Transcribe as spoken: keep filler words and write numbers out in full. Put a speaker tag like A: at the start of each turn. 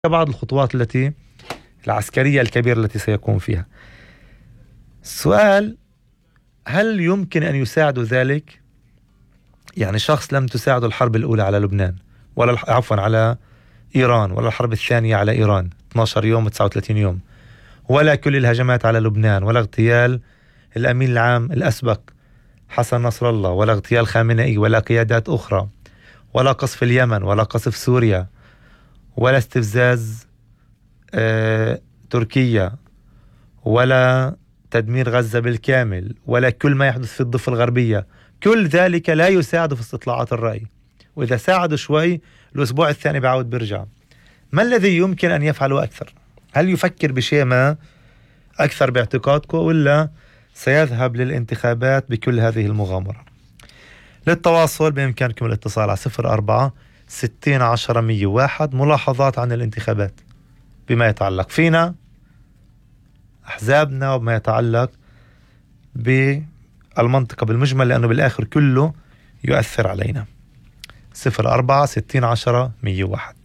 A: بعض الخطوات التي العسكرية الكبيرة التي سيكون فيها. السؤال: هل يمكن أن يساعد ذلك؟ يعني شخص لم تساعد الحرب الأولى على لبنان، ولا عفوا على إيران، ولا الحرب الثانية على إيران اثني عشر يوم وتسعة وثلاثين يوم، ولا كل الهجمات على لبنان، ولا اغتيال الأمين العام الأسبق حسن نصر الله، ولا اغتيال خامنئي، ولا قيادات أخرى، ولا قصف اليمن، ولا قصف سوريا، ولا استفزاز آه تركيا، ولا تدمير غزة بالكامل، ولا كل ما يحدث في الضفة الغربية. كل ذلك لا يساعد في استطلاعات الرأي، وإذا ساعد شوي الأسبوع الثاني بعود برجع. ما الذي يمكن أن يفعله أكثر؟ هل يفكر بشيء ما أكثر باعتقادكم، ولا سيذهب للانتخابات بكل هذه المغامرة؟ للتواصل بإمكانكم الاتصال على صفر أربعة ستين عشرة مية وواحد. ملاحظات عن الانتخابات بما يتعلق فينا، أحزابنا، وبما يتعلق بالمنطقة بالمجمل، لأنه بالآخر كله يؤثر علينا. صفر أربعة ستين عشرة مية وواحد.